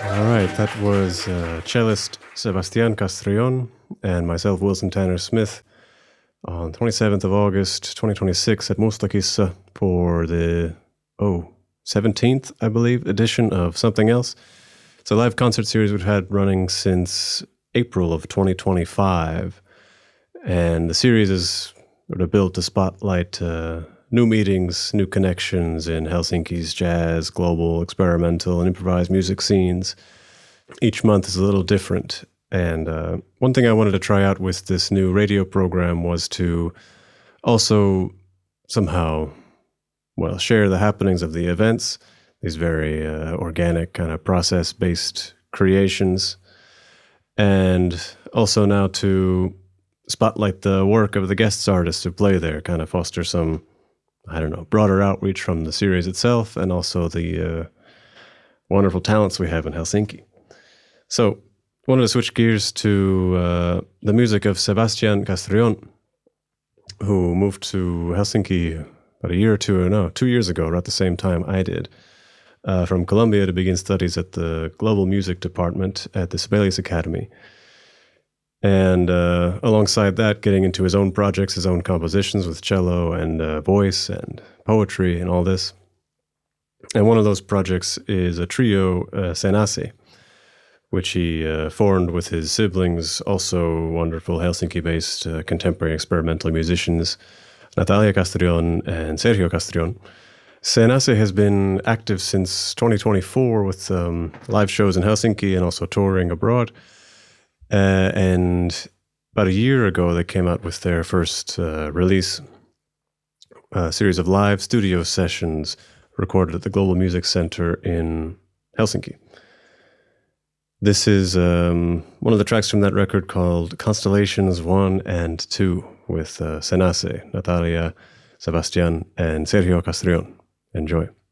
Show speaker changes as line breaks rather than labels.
All right, that was cellist Sebastian Castrillon and myself, Wilson Tanner Smith, on 27th of August, 2026 at Mustakissa for the 17th, I believe, edition of Something Else. It's a live concert series we've had running since April of 2025, and the series is sort of built to spotlight new meetings, new connections in Helsinki's jazz, global, experimental, and improvised music scenes. Each month is a little different. And one thing I wanted to try out with this new radio program was to also somehow, share the happenings of the events, these very organic kind of process-based creations, and also now to spotlight the work of the guest artists who play there, kind of foster some, broader outreach from the series itself and also the wonderful talents we have in Helsinki. So, wanted to switch gears to the music of Sebastian Castrillon, who moved to Helsinki about 2 years ago, around the same time I did, from Colombia to begin studies at the Global Music Department at the Sibelius Academy. And alongside that, getting into his own projects, his own compositions with cello and voice and poetry and all this. And one of those projects is a trio, Senase, which he formed with his siblings, also wonderful Helsinki-based contemporary experimental musicians, Natalia Castrillon and Sergio Castrillon. Senase has been active since 2024 with live shows in Helsinki and also touring abroad. And about a year ago, they came out with their first release, a series of live studio sessions recorded at the Global Music Center in Helsinki. This is one of the tracks from that record called Constellations 1 and 2 with Senase, Natalia, Sebastian, and Sergio Castrillon. Enjoy.